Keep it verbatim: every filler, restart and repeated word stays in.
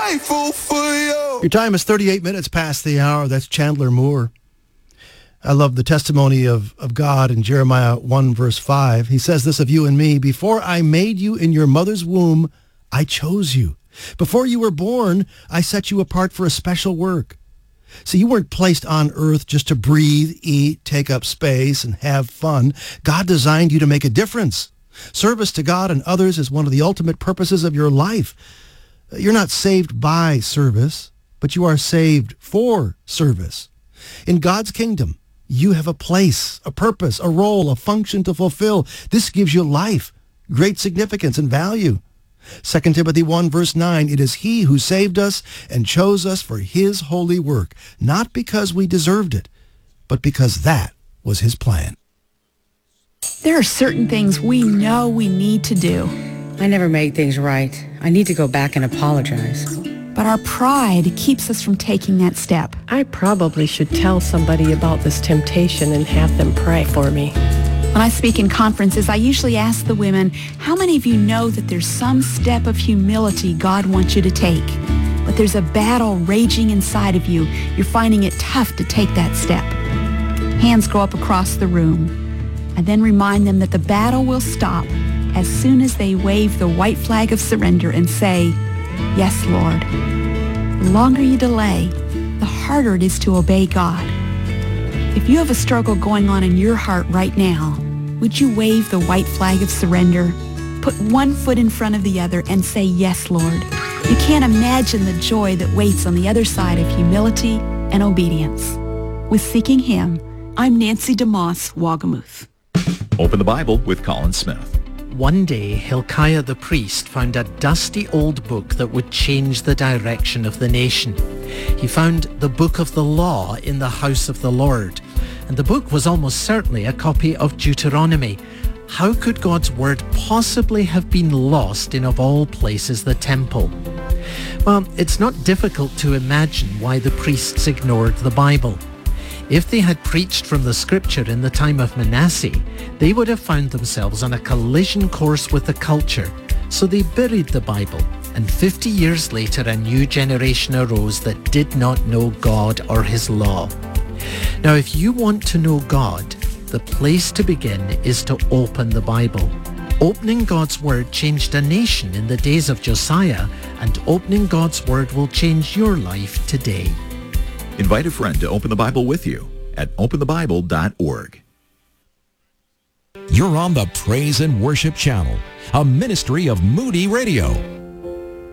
grateful for you. Your time is thirty-eight minutes past the hour. That's Chandler Moore. I love the testimony of, of God in Jeremiah one, verse five. He says this of you and me, before I made you in your mother's womb, I chose you. Before you were born, I set you apart for a special work. So you weren't placed on earth just to breathe, eat, take up space, and have fun. God designed you to make a difference. Service to God and others is one of the ultimate purposes of your life. You're not saved by service, but you are saved for service. In God's kingdom, you have a place, a purpose, a role, a function to fulfill. This gives you life, great significance, and value. Second Timothy one, verse nine, it is he who saved us and chose us for his holy work, not because we deserved it, but because that was his plan. There are certain things we know we need to do. I never made things right. I need to go back and apologize. But our pride keeps us from taking that step. I probably should tell somebody about this temptation and have them pray for me. When I speak in conferences, I usually ask the women, how many of you know that there's some step of humility God wants you to take? But there's a battle raging inside of you. You're finding it tough to take that step. Hands go up across the room. I then remind them that the battle will stop as soon as they wave the white flag of surrender and say, yes, Lord. The longer you delay, the harder it is to obey God. If you have a struggle going on in your heart right now, would you wave the white flag of surrender, put one foot in front of the other, and say, yes, Lord? You can't imagine the joy that waits on the other side of humility and obedience. With Seeking Him, I'm Nancy DeMoss, Wagamuth. Open the Bible with Colin Smith. One day, Hilkiah the priest found a dusty old book that would change the direction of the nation. He found the book of the law in the house of the Lord, and the book was almost certainly a copy of Deuteronomy. How could God's word possibly have been lost in, of all places, the temple? Well, it's not difficult to imagine why the priests ignored the Bible. If they had preached from the scripture in the time of Manasseh, they would have found themselves on a collision course with the culture. So they buried the Bible, and fifty years later a new generation arose that did not know God or his law. Now, if you want to know God, the place to begin is to open the Bible. Opening God's Word changed a nation in the days of Josiah, and opening God's Word will change your life today. Invite a friend to open the Bible with you at open the bible dot org. You're on the Praise and Worship Channel, a ministry of Moody Radio.